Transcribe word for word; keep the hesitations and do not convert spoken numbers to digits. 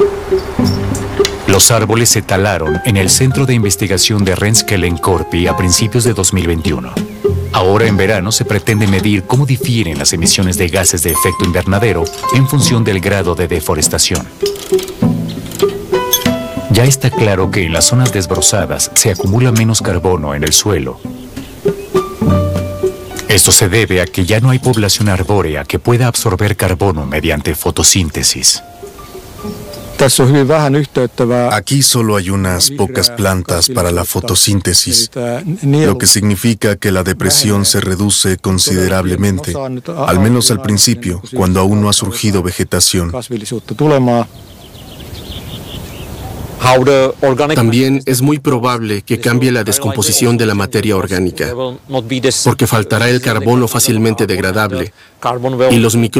Los árboles se talaron en el Centro de Investigación de Rensselaer-Corpi a principios de dos mil veintiuno. Ahora en verano se pretende medir cómo difieren las emisiones de gases de efecto invernadero en función del grado de deforestación. Ya está claro que en las zonas desbrozadas se acumula menos carbono en el suelo. Esto se debe a que ya no hay población arbórea que pueda absorber carbono mediante fotosíntesis. Aquí solo hay unas pocas plantas para la fotosíntesis, lo que significa que la depresión se reduce considerablemente, al menos al principio, cuando aún no ha surgido vegetación. También es muy probable que cambie la descomposición de la materia orgánica, porque faltará el carbono fácilmente degradable y los microorganismos